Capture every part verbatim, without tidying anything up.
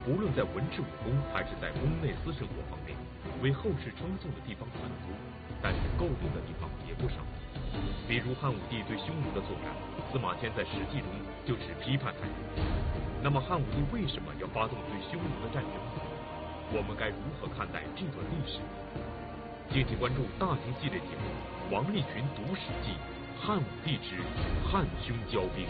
无论在文治武功还是在宫内私生活方面，为后世称颂的地方很多，但是诟病的地方也不少。比如汉武帝对匈奴的作战，司马迁在《史记》中就持批判态度。那么汉武帝为什么要发动对匈奴的战争？我们该如何看待这段历史？敬请关注大型系列节目《王立群读史记》，汉武帝之汉匈交兵。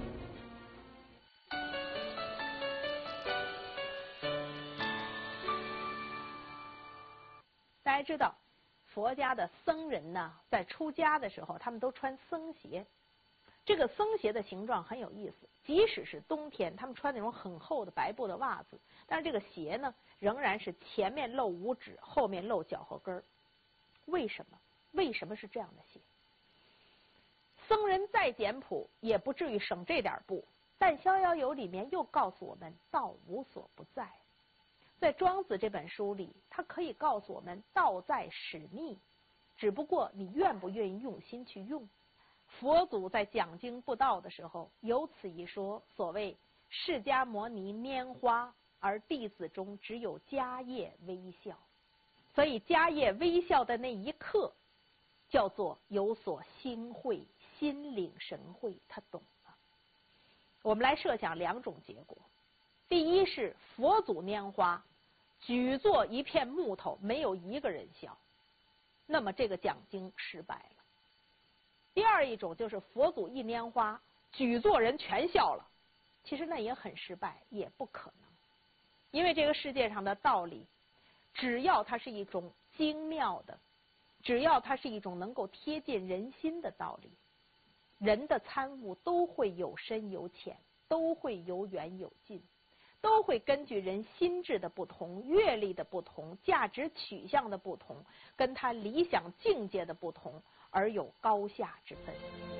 大家知道，佛家的僧人呢，在出家的时候，他们都穿僧鞋。这个僧鞋的形状很有意思，即使是冬天，他们穿那种很厚的白布的袜子，但是这个鞋呢，仍然是前面露五指，后面露脚后跟儿。为什么？为什么是这样的鞋？僧人再简朴，也不至于省这点布。但《逍遥游》里面又告诉我们，道无所不在。在庄子这本书里，他可以告诉我们，道在使逆，只不过你愿不愿意用心去用。佛祖在讲经布道的时候，有此一说，所谓释迦牟尼拈花，而弟子中只有迦叶微笑。所以迦叶微笑的那一刻，叫做有所心会，心领神会，他懂了。我们来设想两种结果。第一是佛祖拈花，举作一片木头，没有一个人笑，那么这个讲经失败了。第二一种就是佛祖一拈花，举作人全笑了，其实那也很失败，也不可能。因为这个世界上的道理，只要它是一种精妙的，只要它是一种能够贴近人心的道理，人的参悟都会有深有浅，都会有远有近，都会根据人心智的不同、阅历的不同、价值取向的不同，跟他理想境界的不同，而有高下之分。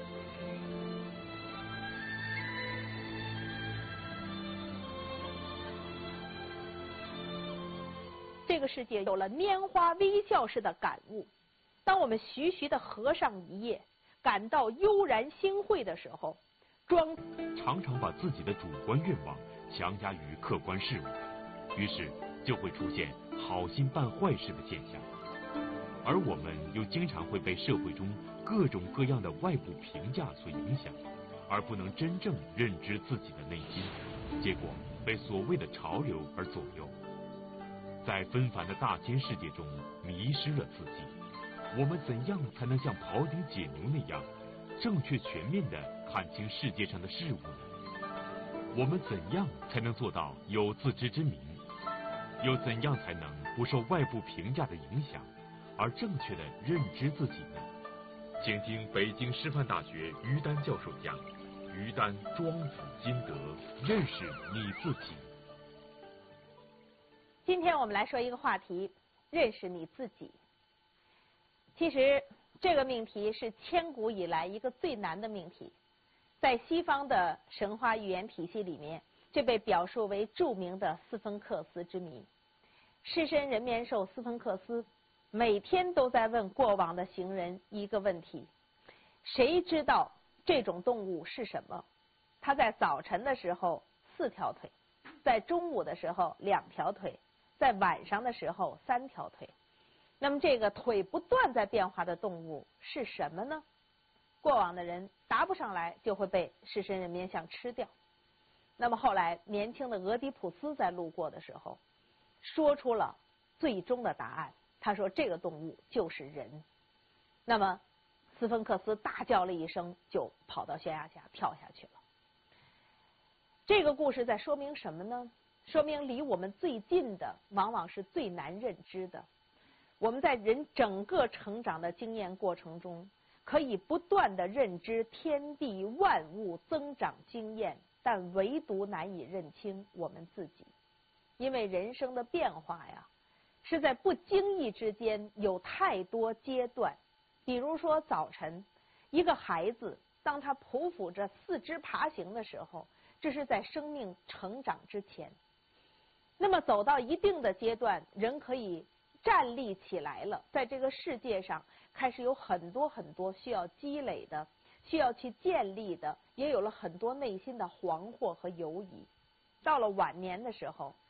这个世界有了拈花微笑式的感悟，当我们徐徐地合上一页，感到悠然心会的时候，庄常常把自己的主观愿望强加于客观事物，于是就会出现好心办坏事的现象。而我们又经常会被社会中各种各样的外部评价所影响，而不能真正认知自己的内心，结果被所谓的潮流而左右，在纷繁的大千世界中迷失了自己。我们怎样才能像庖丁解牛那样正确全面地看清世界上的事物呢？我们怎样才能做到有自知之明？又怎样才能不受外部评价的影响，而正确地认知自己呢？请听北京师范大学于丹教授讲于丹庄子心得，认识你自己。 今天我们来说一个话题，认识你自己。其实这个命题是千古以来一个最难的命题，在西方的神话寓言体系里面，这被表述为著名的斯芬克斯之谜。狮身人面兽斯芬克斯每天都在问过往的行人一个问题：谁知道这种动物是什么？它在早晨的时候四条腿，在中午的时候两条腿，在晚上的时候三条腿。那么这个腿不断在变化的动物是什么呢？过往的人答不上来，就会被狮身人面象吃掉。那么后来年轻的俄狄浦斯在路过的时候说出了最终的答案，他说这个动物就是人。那么斯芬克斯大叫了一声，就跑到悬崖下跳下去了。这个故事在说明什么呢？说明离我们最近的往往是最难认知的。我们在人整个成长的经验过程中，可以不断地认知天地万物增长经验，但唯独难以认清我们自己。因为人生的变化呀，是在不经意之间有太多阶段。比如说早晨，一个孩子当他匍匐着四肢爬行的时候，这是在生命成长之前。那么走到一定的阶段，人可以站立起来了，在这个世界上开始有很多很多需要积累的，需要去建立的，也有了很多内心的惶惑和犹疑。到了晚年的时候，